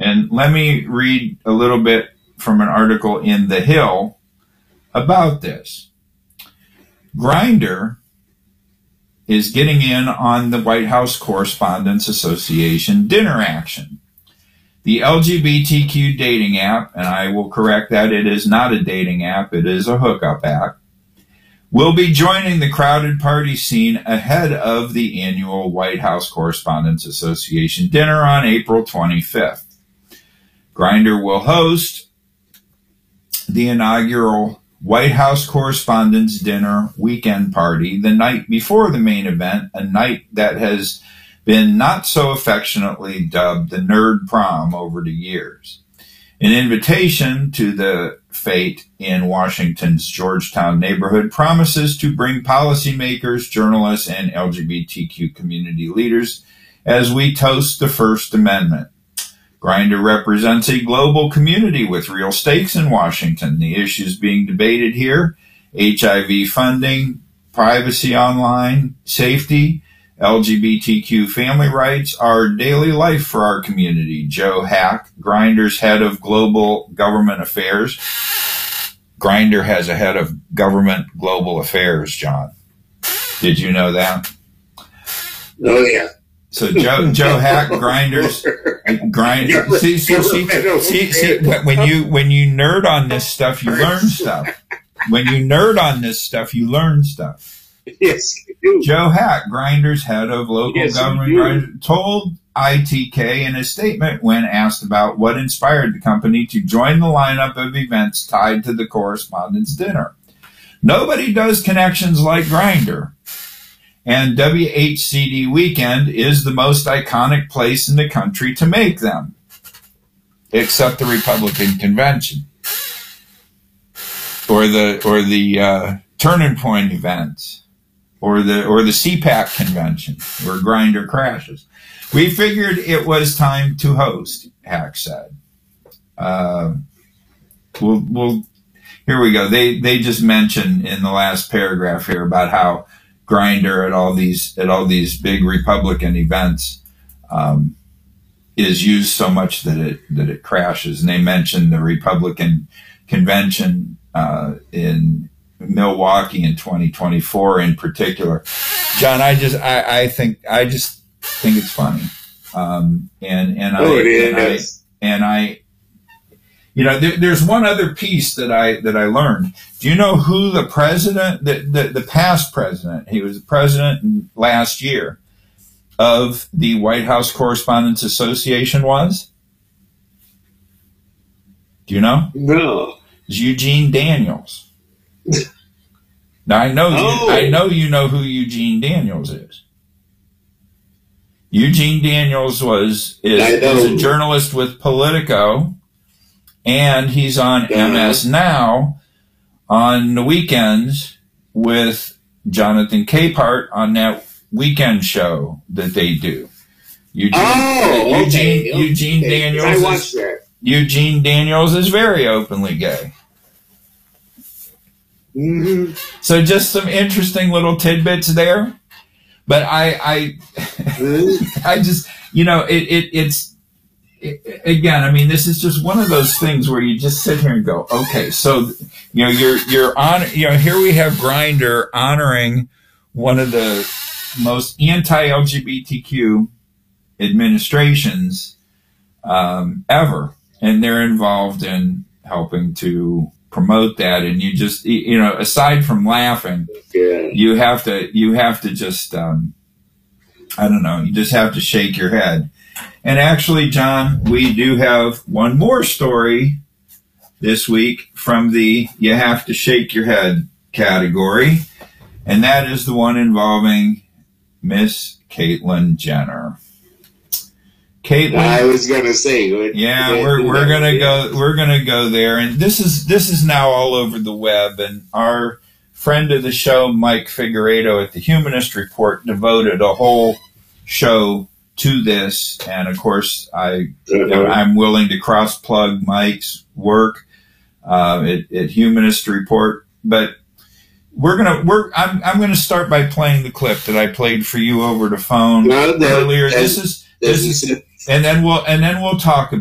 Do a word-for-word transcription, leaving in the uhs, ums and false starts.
And let me read a little bit from an article in The Hill about this. Grindr is getting in on the White House Correspondents Association dinner action. The L G B T Q dating app, and I will correct that, it is not a dating app, it is a hookup app, will be joining the crowded party scene ahead of the annual White House Correspondents Association dinner on April twenty-fifth. Grindr will host the inaugural White House Correspondents' Dinner weekend party the night before the main event, a night that has been not so affectionately dubbed the Nerd Prom over the years. An invitation to the fete in Washington's Georgetown neighborhood promises to bring policymakers, journalists, and L G B T Q community leaders as we toast the First Amendment. Grindr represents a global community with real stakes in Washington. The issues being debated here: H I V funding, privacy online, safety, L G B T Q family rights, are daily life for our community. Joe Hack, Grindr's head of global government affairs. Grindr has a head of government global affairs, John. Did you know that? Oh, yeah. So Joe Joe Hack, Grindr's Grindr. See, see, see, see, see, when you when you nerd on this stuff, you learn stuff. When you nerd on this stuff, you learn stuff. Yes, you do. Joe Hack, Grindr's head of local yes, government, Grindr, told I T K in a statement when asked about what inspired the company to join the lineup of events tied to the Correspondents' Dinner. Nobody does connections like Grindr. And W H C D Weekend is the most iconic place in the country to make them, except the Republican Convention or the or the uh, Turning Point events or the or the C PAC convention where Grindr crashes. We figured it was time to host, Hack said. Uh, we'll, we'll, here we go. They they just mentioned in the last paragraph here about how Grindr at all these at all these big Republican events um, is used so much that it that it crashes. And they mentioned the Republican convention uh, in Milwaukee in twenty twenty-four in particular. John, I just I, I think I just think it's funny, um, and and oh, I, it and I and I. You know, there, there's one other piece that I that I learned. Do you know who the president, the, the, the past president, he was the president last year of the White House Correspondents Association was? Do you know? No. It's Eugene Daniels. Now I know oh. you, I know you know who Eugene Daniels is. Eugene Daniels was is, is a journalist with Politico. And he's on uh-huh. M S Now on the weekends with Jonathan Capehart on that weekend show that they do. Eugene, oh, Eugene, okay. Eugene okay. Daniels. I watched is, that. Eugene Daniels is very openly gay. Mm-hmm. So just some interesting little tidbits there. But I, I, mm-hmm. I just, you know, it, it, it's. Again, I mean, this is just one of those things where you just sit here and go, okay, so, you know, you're, you're on, you know, here we have Grindr honoring one of the most anti-L G B T Q administrations um, ever. And they're involved in helping to promote that. And you just, you know, aside from laughing, yeah. you have to, you have to just, um, I don't know, you just have to shake your head. And actually, John, we do have one more story this week from the You Have to Shake Your Head category, and that is the one involving Miss Caitlyn Jenner. Caitlyn, I was gonna say, yeah, we're we're gonna go we're gonna go there, and this is this is now all over the web, and our friend of the show, Mike Figueredo at the Humanist Report, devoted a whole show to this, and of course, I you know, I'm willing to cross plug Mike's work uh, at, at Humanist Report. But we're gonna we're I'm I'm gonna start by playing the clip that I played for you over the phone no, that, earlier. This is this is, and then we'll and then we'll talk about.